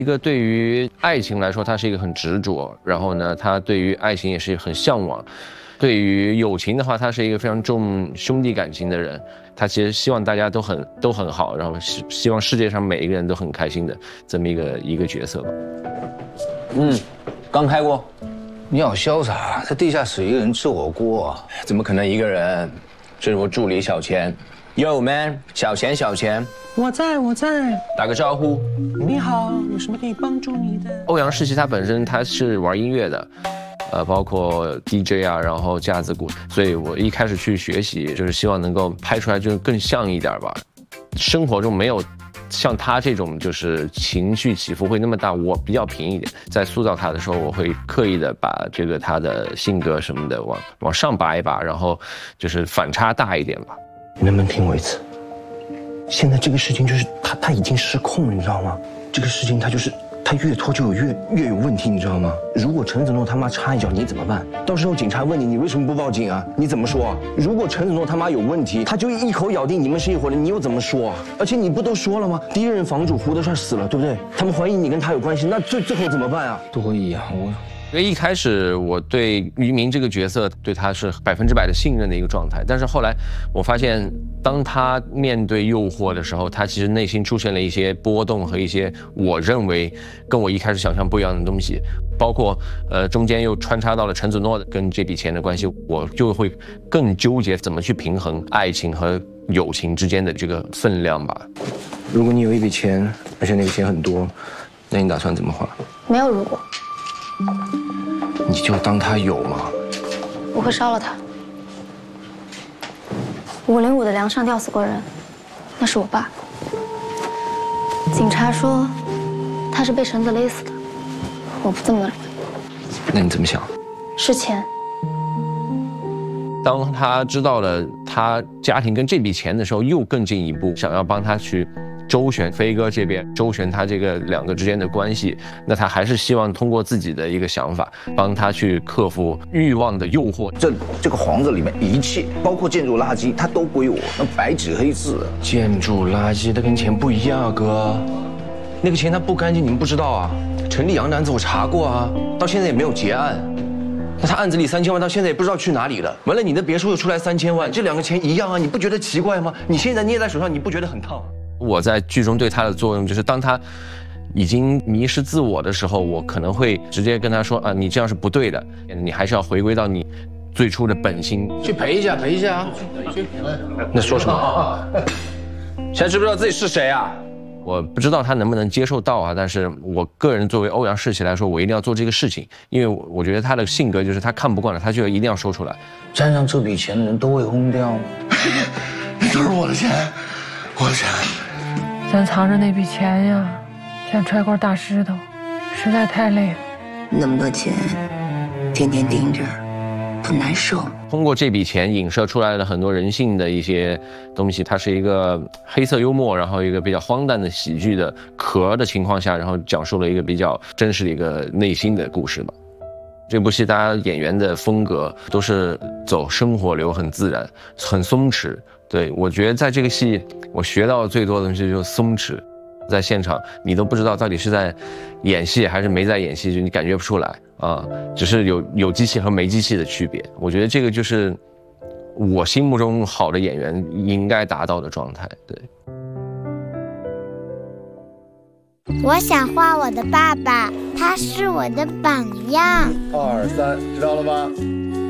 一个对于爱情来说，他是一个很执着，然后呢，他对于爱情也是很向往。对于友情的话，他是一个非常重兄弟感情的人，他其实希望大家都很好，然后希望世界上每一个人都很开心的这么一个角色吧。 刚开过。 你好潇洒，在地下室一个人吃火锅， 怎么可能一个人？这是我助理小钱。Yo man， 小钱， 我在， 打个招呼。 你好，有什么可以帮助你的？ 欧阳世奇他本身他是玩音乐的，包括 DJ 啊，然后架子鼓，所以我一开始去学习，就是希望能够拍出来就更像一点吧。生活中没有像他这种就是情绪起伏会那么大，我比较平一点，在塑造他的时候，我会刻意的把这个他的性格什么的往上拔一拔，然后就是反差大一点吧。 你能不能听我一次？现在这个事情就是他已经失控了，你知道吗？这个事情他越拖就越有问题，你知道吗？如果陈子诺他妈插一脚，你怎么办？到时候警察问你为什么不报警啊？你怎么说啊？如果陈子诺他妈有问题，他就一口咬定你们是一伙人，你又怎么说啊？而且你不都说了吗？第一任房主胡德帅死了，对不对？他们怀疑你跟他有关系，那最后怎么办啊？ 多疑啊！ 因为一开始我对于明这个角色对他是100%的信任的一个状态，但是后来我发现，当他面对诱惑的时候，他其实内心出现了一些波动和一些我认为跟我一开始想象不一样的东西，包括中间又穿插到了陈子诺跟这笔钱的关系，我就会更纠结怎么去平衡爱情和友情之间的这个分量吧。 如果你有一笔钱，而且那个钱很多，那你打算怎么花？ 没有如果。 你就当他有嘛。 我会烧了他。505的梁上吊死过人，那是我爸。警察说他是被绳子勒死的，我不这么认为。 那你怎么想？ 是钱。 当他知道了他家庭跟这笔钱的时候，又更进一步想要帮他去周旋飞哥这边，周旋他这个两个之间的关系，那他还是希望通过自己的一个想法，帮他去克服欲望的诱惑。 这个房子里面一切，包括建筑垃圾，它都归我，那白纸黑字。 建筑垃圾它跟钱不一样啊，哥。那个钱它不干净，你们不知道啊？陈立阳的案子我查过啊，到现在也没有结案。那他案子里3000万到现在也不知道去哪里了。完了，你的别墅又出来3000万，这两个钱一样啊，你不觉得奇怪吗？你现在捏在手上，你不觉得很烫？ 我在剧中对他的作用就是，当他已经迷失自我的时候，我可能会直接跟他说啊，你这样是不对的，你还是要回归到你最初的本心。 去陪一下啊！ 那说什么？ 现在知不知道自己是谁啊？ 我不知道他能不能接受到啊，但是我个人作为欧阳世奇来说，我一定要做这个事情，因为我觉得他的性格就是他看不惯了，他就一定要说出来。 沾上这笔钱的人都会轰掉吗？ 都是我的钱，我的钱。 咱藏着那笔钱呀，像揣块大石头，实在太累了。 那么多钱，天天盯着，不难受？ 通过这笔钱影射出来了很多人性的一些东西，它是一个黑色幽默，然后一个比较荒诞的喜剧的壳的情况下，然后讲述了一个比较真实的一个内心的故事吧。这部戏大家演员的风格都是走生活流，很自然，很松弛。对，我觉得在这个戏我学到最多的东西就是松弛。在现场你都不知道到底是在演戏还是没在演戏，就你感觉不出来啊，只是有机器和没机器的区别。我觉得这个就是我心目中好的演员应该达到的状态。对， 我想画我的爸爸，他是我的榜样。 2、3，知道了吧？